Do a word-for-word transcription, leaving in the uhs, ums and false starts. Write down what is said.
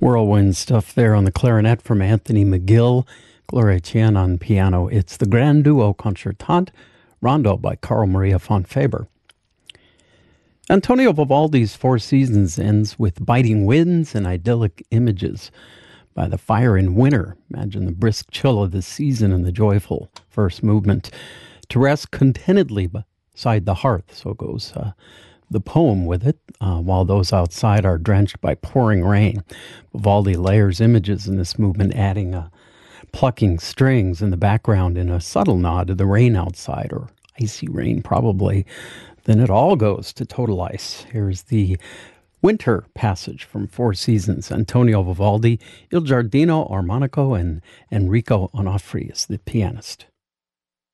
Whirlwind stuff there on the clarinet from Anthony McGill, Gloria Chien on piano. It's the Grand Duo Concertante, Rondo by Carl Maria von Faber. Antonio Vivaldi's Four Seasons ends with biting winds and idyllic images by the fire in winter. Imagine the brisk chill of the season and the joyful first movement. To rest contentedly beside the hearth, so goes uh, the poem with it, uh, while those outside are drenched by pouring rain. Vivaldi layers images in this movement, adding uh, plucking strings in the background in a subtle nod to the rain outside, or icy rain probably. Then it all goes to total ice. Here's the winter passage from Four Seasons. Antonio Vivaldi, Il Giardino Armonico, and Enrico Onofri is the pianist.